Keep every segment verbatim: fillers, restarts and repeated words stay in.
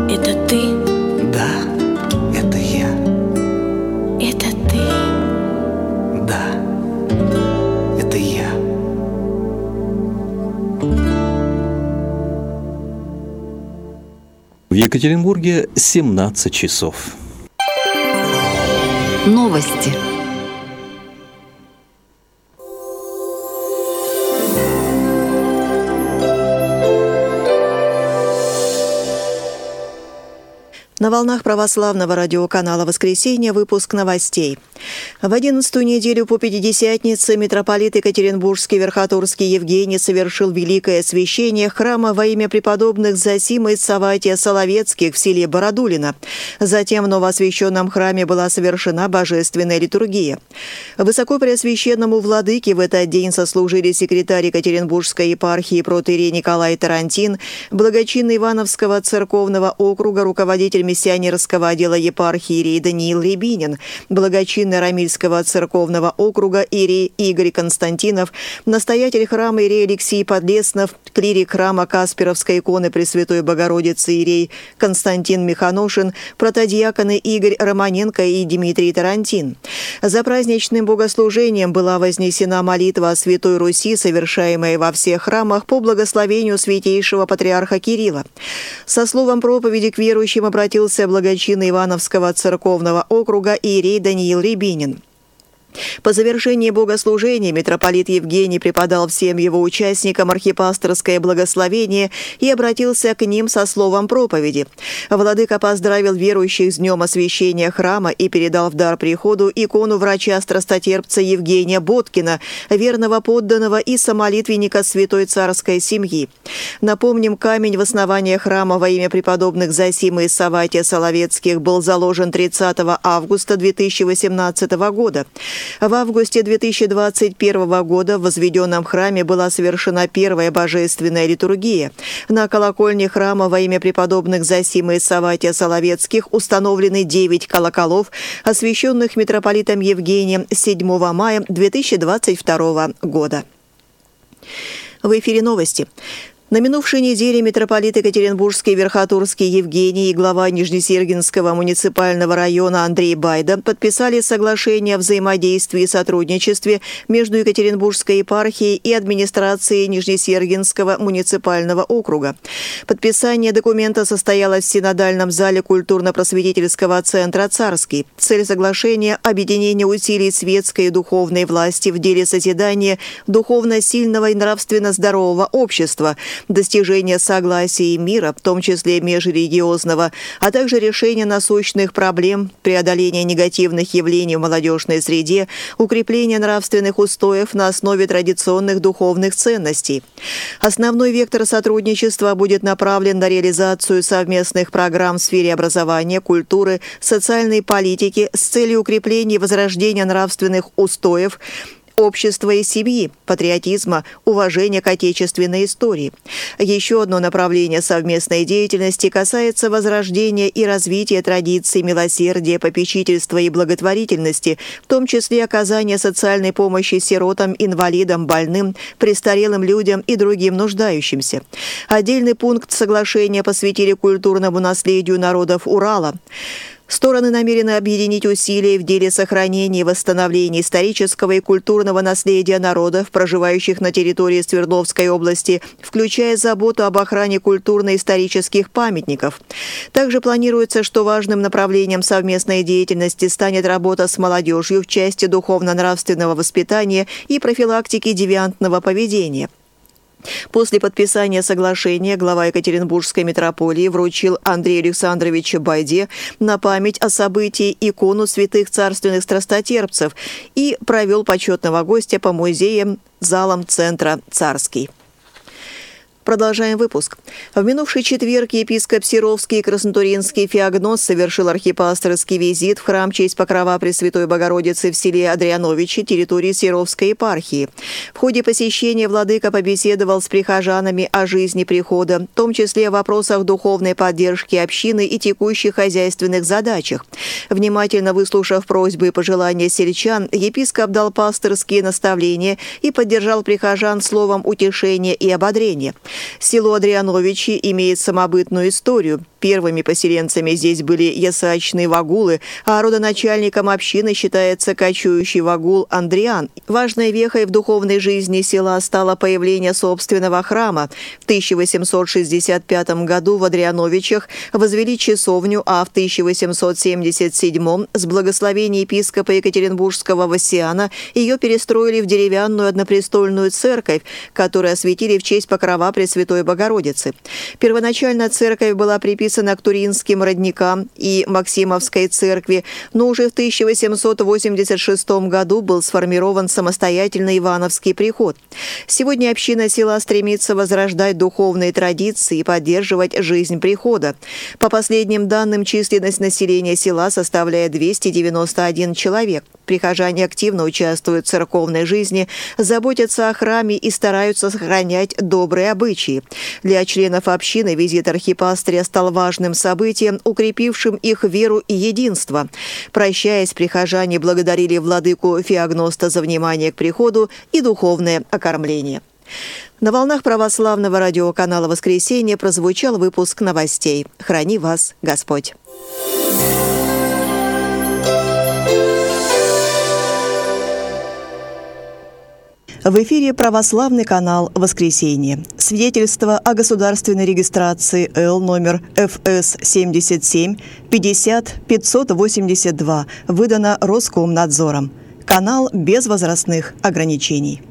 Это ты? Да, это я. Это ты? Да, это я. В Екатеринбурге семнадцать часов. Новости. На волнах православного радиоканала «Воскресенье» выпуск новостей. В одиннадцатую неделю по Пятидесятнице митрополит Екатеринбургский Верхотурский Евгений совершил великое освящение храма во имя преподобных Зосима и Савватия Соловецких в селе Бородулино. Затем в новоосвященном храме была совершена божественная литургия. Высокопреосвященному владыке в этот день сослужили секретарь Екатеринбургской епархии протоиерей Николай Тарантин, благочинный Ивановского церковного округа руководитель миссионерского отдела епархии иерей Даниил Рябинин, благочинный Рамильского церковного округа иерей Игорь Константинов, настоятель храма иерей Алексей Подлеснов, клирик храма Касперовской иконы Пресвятой Богородицы иерей Константин Миханошин, протодиаконы Игорь Романенко и Дмитрий Тарантин. За праздничным богослужением была вознесена молитва о Святой Руси, совершаемая во всех храмах по благословению святейшего патриарха Кирилла. Со словом проповеди к верующим обратился благочинный Ивановского церковного округа иерей Даниил Рябинин. По завершении богослужения митрополит Евгений преподал всем его участникам архипасторское благословение и обратился к ним со словом проповеди. Владыка поздравил верующих с днем освящения храма и передал в дар приходу икону врача-страстотерпца Евгения Боткина, верного подданного и самолитвенника святой царской семьи. Напомним, камень в основании храма во имя преподобных Зосимы и Савватия Соловецких был заложен тридцатого августа две тысячи восемнадцатого года. В августе две тысячи двадцать первого года в возведенном храме была совершена первая божественная литургия. На колокольне храма во имя преподобных Зосимы и Савватия Соловецких установлены девять колоколов, освященных митрополитом Евгением седьмого мая две тысячи двадцать второго года. В эфире новости. На минувшей неделе митрополит Екатеринбургский Верхотурский Евгений и глава Нижнесергинского муниципального района Андрей Байда подписали соглашение о взаимодействии и сотрудничестве между Екатеринбургской епархией и администрацией Нижнесергинского муниципального округа. Подписание документа состоялось в синодальном зале культурно-просветительского центра «Царский». Цель соглашения – объединение усилий светской и духовной власти в деле созидания духовно сильного и нравственно здорового общества, достижение согласия и мира, в том числе межрелигиозного, а также решение насущных проблем, преодоление негативных явлений в молодежной среде, укрепление нравственных устоев на основе традиционных духовных ценностей. Основной вектор сотрудничества будет направлен на реализацию совместных программ в сфере образования, культуры, социальной политики с целью укрепления и возрождения нравственных устоев, общества и семьи, патриотизма, уважения к отечественной истории. Еще одно направление совместной деятельности касается возрождения и развития традиций милосердия, попечительства и благотворительности, в том числе оказания социальной помощи сиротам, инвалидам, больным, престарелым людям и другим нуждающимся. Отдельный пункт соглашения посвятили культурному наследию народов Урала. Стороны намерены объединить усилия в деле сохранения и восстановления исторического и культурного наследия народов, проживающих на территории Свердловской области, включая заботу об охране культурно-исторических памятников. Также планируется, что важным направлением совместной деятельности станет работа с молодежью в части духовно-нравственного воспитания и профилактики девиантного поведения. После подписания соглашения глава Екатеринбургской митрополии вручил Андрею Александровичу Байде на память о событии икону святых царственных страстотерпцев и провел почетного гостя по музеям, залам центра «Царский». Продолжаем выпуск. В минувший четверг епископ Серовский и Краснотуринский Феогноз совершил архипасторский визит в храм честь Покрова Пресвятой Богородицы в селе Адриановичи, территории Серовской епархии. В ходе посещения владыка побеседовал с прихожанами о жизни прихода, в том числе о вопросах духовной поддержки общины и текущих хозяйственных задачах. Внимательно выслушав просьбы и пожелания сельчан, епископ дал пасторские наставления и поддержал прихожан словом утешения и ободрения. Село Андриановичи имеет самобытную историю. Первыми поселенцами здесь были ясачные вагулы, а родоначальником общины считается кочующий вагул Андриан. Важной вехой в духовной жизни села стало появление собственного храма. В тысяча восемьсот шестьдесят пятом году в Андриановичах возвели часовню, а в тысяча восемьсот семьдесят седьмом с благословения епископа Екатеринбургского Васиана ее перестроили в деревянную однопрестольную церковь, которую осветили в честь покрова Пресвятой Богородицы. Первоначально церковь была приписана к Туринским родникам и Максимовской церкви, но уже в тысяча восемьсот восемьдесят шестом году был сформирован самостоятельный Ивановский приход. Сегодня община села стремится возрождать духовные традиции и поддерживать жизнь прихода. По последним данным, численность населения села составляет двести девяносто один человек. Прихожане активно участвуют в церковной жизни, заботятся о храме и стараются сохранять добрые обычаи. Для членов общины визит архипастыря стал важным событием, укрепившим их веру и единство. Прощаясь, прихожане благодарили владыку Феогноста за внимание к приходу и духовное окормление. На волнах православного радиоканала «Воскресенье» прозвучал выпуск новостей. Храни вас Господь! В эфире православный канал «Воскресенье». Свидетельство о государственной регистрации Л номер Ф С семьдесят семь пятьдесят пятьсот восемьдесят два выдано Роскомнадзором. Канал без возрастных ограничений.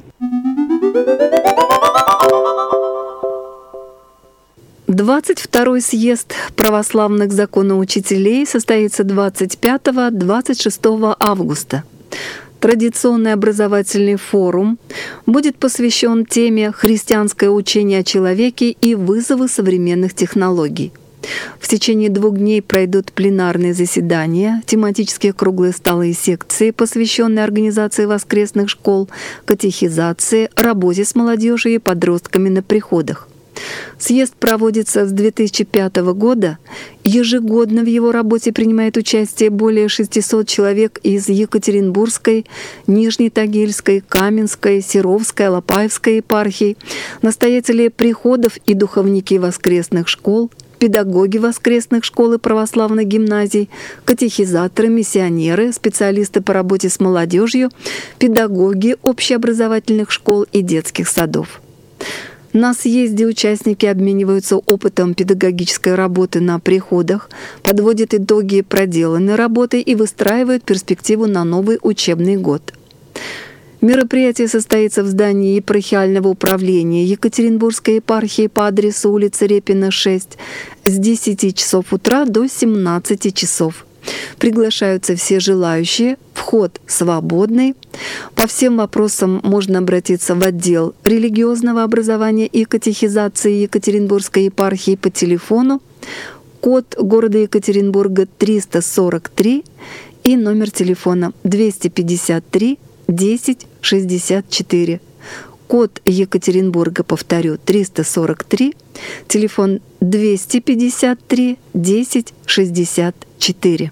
двадцать второй съезд православных законоучителей состоится двадцать пятого — двадцать шестого августа. Традиционный образовательный форум будет посвящен теме «Христианское учение о человеке и вызовы современных технологий». В течение двух дней пройдут пленарные заседания, тематические круглые столы и секции, посвященные организации воскресных школ, катехизации, работе с молодежью и подростками на приходах. Съезд проводится с две тысячи пятого года. Ежегодно в его работе принимает участие более шестисот человек из Екатеринбургской, Нижнетагильской, Каменской, Серовской, Алапаевской епархий, настоятели приходов и духовники воскресных школ, педагоги воскресных школ и православных гимназий, катехизаторы, миссионеры, специалисты по работе с молодежью, педагоги общеобразовательных школ и детских садов. На съезде участники обмениваются опытом педагогической работы на приходах, подводят итоги проделанной работы и выстраивают перспективу на новый учебный год. Мероприятие состоится в здании епархиального управления Екатеринбургской епархии по адресу улица Репина, шесть, с десяти часов утра до семнадцати часов. Приглашаются все желающие, вход свободный. По всем вопросам можно обратиться в отдел религиозного образования и катехизации Екатеринбургской епархии по телефону, код города Екатеринбурга триста сорок три и номер телефона двести пятьдесят три десять шестьдесят четыре. Код Екатеринбурга, повторю, триста сорок три, телефон двести пятьдесят три десять шестьдесят четыре.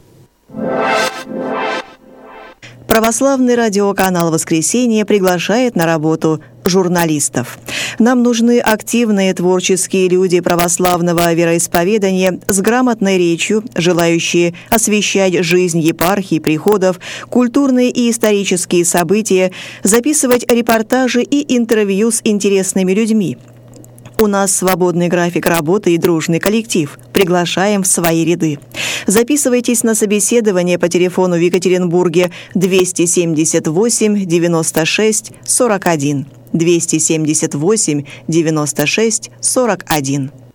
Православный радиоканал «Воскресенье» приглашает на работу журналистов. Нам нужны активные творческие люди православного вероисповедания с грамотной речью, желающие освещать жизнь епархий, приходов, культурные и исторические события, записывать репортажи и интервью с интересными людьми. У нас свободный график работы и дружный коллектив. Приглашаем в свои ряды. Записывайтесь на собеседование по телефону в Екатеринбурге двести семьдесят восемь девяносто шесть сорок один. двести семьдесят восемь девяносто шесть сорок один.